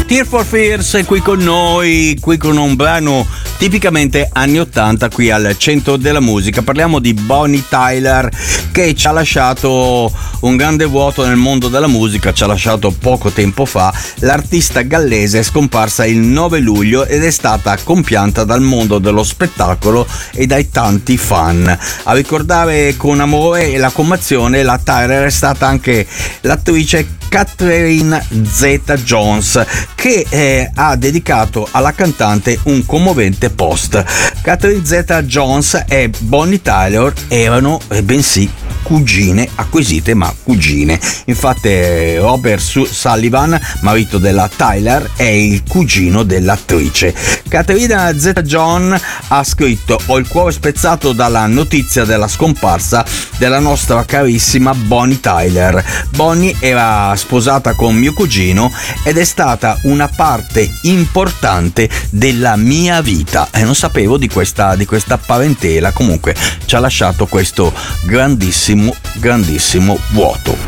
Tears for Fears è qui con noi, qui con un brano tipicamente anni 80 qui al centro della musica. Parliamo di Bonnie Tyler, che ci ha lasciato un grande vuoto nel mondo della musica, ci ha lasciato poco tempo fa. L'artista gallese è scomparsa il 9 luglio ed è stata compianta dal mondo dello spettacolo e dai tanti fan. A ricordare con amore e la commozione la Tyler è stata anche l'attrice Catherine Zeta-Jones, che ha dedicato alla cantante un commovente post. Catherine Zeta-Jones e Bonnie Tyler erano bensì cugine acquisite, ma cugine. Infatti Robert Sullivan, marito della Tyler, è il cugino dell'attrice. Catherine Zeta-Jones ha scritto: ho il cuore spezzato dalla notizia della scomparsa della nostra carissima Bonnie Tyler. Bonnie era sposata con mio cugino ed è stata una parte importante della mia vita, e non sapevo di questa parentela. Comunque ci ha lasciato questo grandissimo vuoto.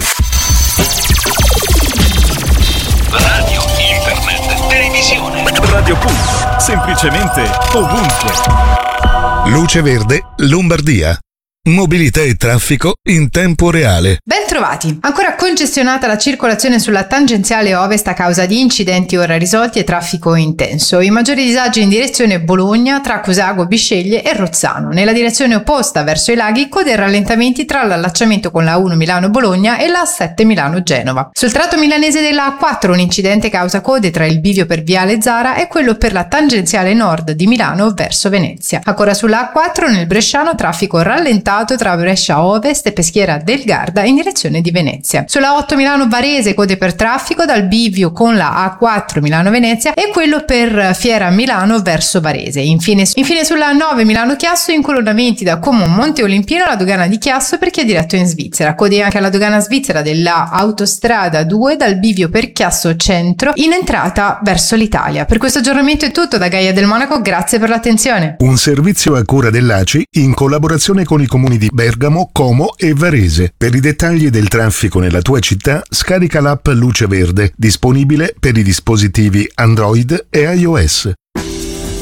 Radio, internet, televisione. Radio Punto, semplicemente ovunque. Luce Verde, Lombardia. Mobilità e traffico in tempo reale. Ben trovati! Ancora congestionata la circolazione sulla tangenziale ovest a causa di incidenti ora risolti e traffico intenso. I maggiori disagi in direzione Bologna, tra Cusago, Bisceglie e Rozzano. Nella direzione opposta verso i laghi, code e rallentamenti tra l'allacciamento con la A1 Milano-Bologna e la A7 Milano-Genova. Sul tratto milanese della A4 un incidente causa code tra il bivio per Viale Zara e quello per la tangenziale nord di Milano verso Venezia. Ancora sulla A4 nel bresciano traffico rallentato tra Brescia Ovest e Peschiera del Garda in direzione di Venezia. Sulla 8 Milano-Varese code per traffico dal bivio con la A4 Milano-Venezia e quello per Fiera Milano verso Varese. Infine sulla 9 Milano-Chiasso incolonnamenti da Como Monte Olimpino alla dogana di Chiasso per chi è diretto in Svizzera. Code anche alla dogana svizzera della Autostrada 2 dal bivio per Chiasso Centro in entrata verso l'Italia. Per questo aggiornamento è tutto da Gaia del Monaco, grazie per l'attenzione. Un servizio a cura dell'ACI in collaborazione con i comuni di Bergamo, Como e Varese. Per i dettagli del traffico nella tua città, scarica l'app Luce Verde, disponibile per i dispositivi Android e iOS.